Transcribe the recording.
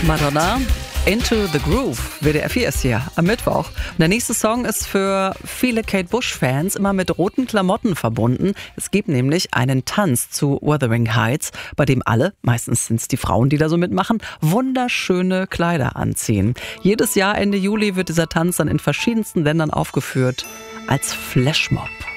Madonna, Into the Groove, WDR 4 ist hier am Mittwoch. Und der nächste Song ist für viele Kate Bush-Fans immer mit roten Klamotten verbunden. Es gibt nämlich einen Tanz zu Wuthering Heights, bei dem alle, meistens sind es die Frauen, die da so mitmachen, wunderschöne Kleider anziehen. Jedes Jahr Ende Juli wird dieser Tanz dann in verschiedensten Ländern aufgeführt als Flashmob.